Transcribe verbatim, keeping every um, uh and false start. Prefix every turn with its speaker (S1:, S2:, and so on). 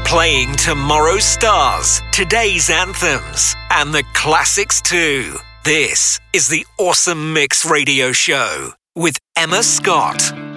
S1: Playing tomorrow's stars, today's anthems, and the classics too. This is the Awesome Mix Radio Show with Emma Scott.